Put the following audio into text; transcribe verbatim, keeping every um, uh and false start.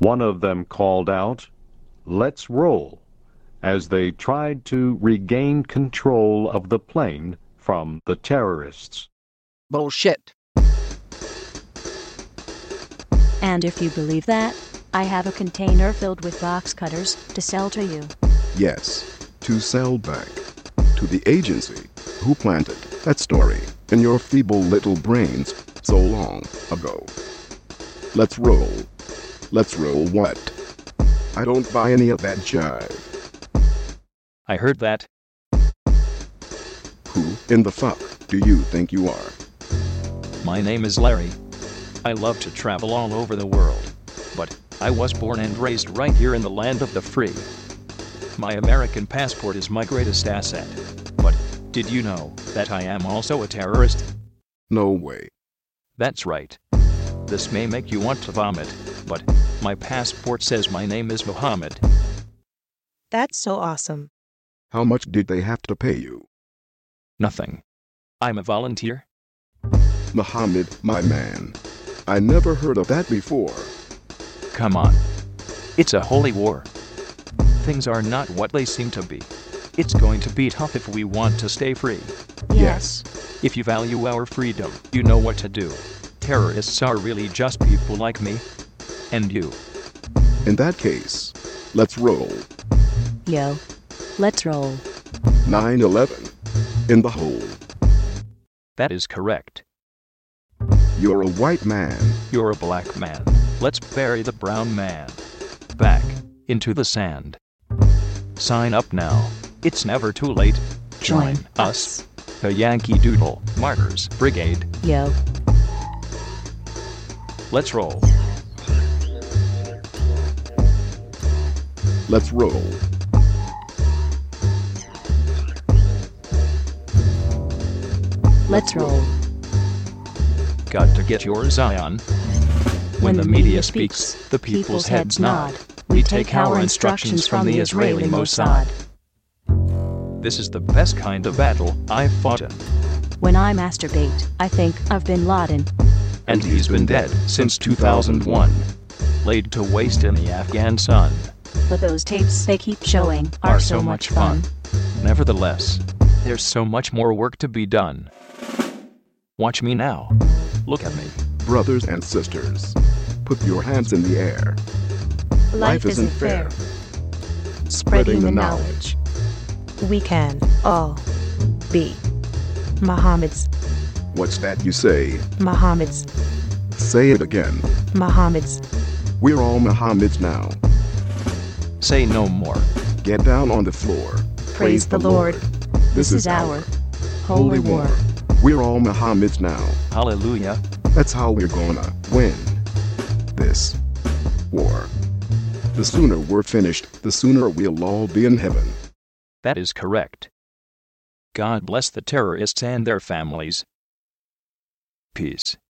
One of them called out, "Let's roll," as they tried to regain control of the plane from the terrorists. Bullshit. And if you believe that, I have a container filled with box cutters to sell to you. Yes, to sell back to the agency who planted that story in your feeble little brains so long ago. Let's roll. Let's roll what? I don't buy any of that jive. I heard that. Who in the fuck do you think you are? My name is Larry. I love to travel all over the world, but I was born and raised right here in the land of the free. My American passport is my greatest asset. But did you know that I am also a terrorist? No way. That's right. This may make you want to vomit, but my passport says my name is Muhammad. That's so awesome. How much did they have to pay you? Nothing. I'm a volunteer. Muhammad, my man. I never heard of that before. Come on. It's a holy war. Things are not what they seem to be. It's going to be tough if we want to stay free. Yes. If you value our freedom, you know what to do. Terrorists are really just people like me. And you. In that case, let's roll. Yo, let's roll. nine eleven. In the hole. That is correct. You're a white man. You're a black man. Let's bury the brown man. Back into the sand. Sign up now. It's never too late. Join Join us. The Yankee Doodle Martyrs Brigade. Yo. Let's roll. Let's roll. Let's roll. Got to get yours, Zion. When the media speaks, the people's heads nod. We take our instructions from the Israeli Mossad. This is the best kind of battle I've fought in. When I masturbate, I think of Bin Laden. And he's been dead since two thousand one. Laid to waste in the Afghan sun. But those tapes they keep showing are so much fun. Nevertheless, there's so much more work to be done. Watch me now. Look at me. Brothers and sisters, put your hands in the air. Life isn't fair. Spreading the knowledge. We can all be Muhammad's. What's that you say? Muhammad's. Say it again. Muhammad's. We're all Muhammad's now. Say no more. Get down on the floor. Praise the Lord. This is our holy war. We're all Muhammad's now. Hallelujah. That's how we're gonna win this war. The sooner we're finished, the sooner we'll all be in heaven. That is correct. God bless the terrorists and their families. Peace.